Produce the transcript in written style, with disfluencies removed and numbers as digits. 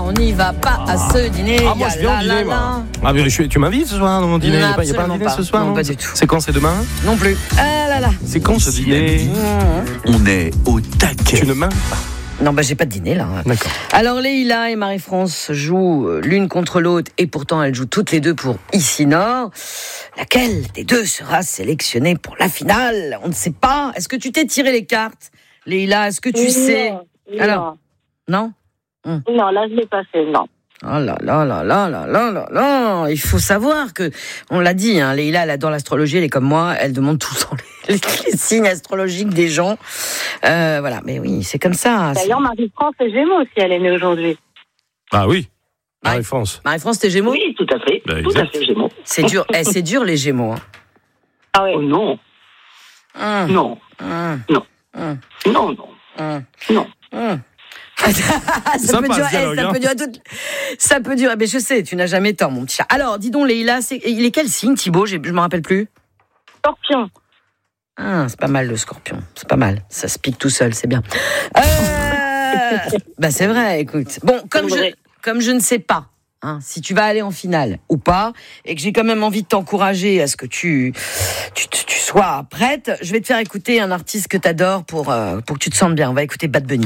on n'y va pas à ce dîner. Ah, moi je viens au dîner, moi. Ah, mais tu m'invites ce soir dans mon dîner? Il n'y a pas un dîner ce soir? Non, pas du tout. C'est quand? C'est demain? Non plus. Ah là là. C'est quand ce dîner? On est au taquet. Tu ne m'invites pas? Non, j'ai pas de dîner là. D'accord. Alors Leïla et Marie-France jouent l'une contre l'autre et pourtant elles jouent toutes les deux pour Ici Nord. Laquelle des deux sera sélectionnée pour la finale? On ne sait pas. Est-ce que tu t'es tiré les cartes, Leïla? Est-ce que tu sais? Alors, non. Non, là je l'ai pas fait, non. Oh là là là là là là là là. Il faut savoir que, on l'a dit, hein, Leïla, elle adore l'astrologie, elle est comme moi, elle demande tout le temps les signes astrologiques des gens. Voilà, mais oui, c'est comme ça. D'ailleurs, Marie-France est Gémeaux aussi, elle est née aujourd'hui. Ah oui, Marie-France. Marie-France, t'es Gémeaux? Oui, tout à fait. Tout à fait, Gémeaux. C'est dur, c'est dur les Gémeaux. Hein. Ah oui. Oh non. Non. Non. Non, non. Non. Ça peut durer. Mais je sais, tu n'as jamais tort, mon petit chat. Alors, dis donc, Leïla, il est quel signe, Thibaut? Je me rappelle plus. Scorpion. Ah, c'est pas mal le Scorpion. C'est pas mal. Ça se pique tout seul, c'est bien. C'est vrai. Écoute. Bon, comme je ne sais pas. Hein, si tu vas aller en finale ou pas, et que j'ai quand même envie de t'encourager à ce que tu sois prête, je vais te faire écouter un artiste que t'adores pour que tu te sentes bien. On va écouter Bad Bunny.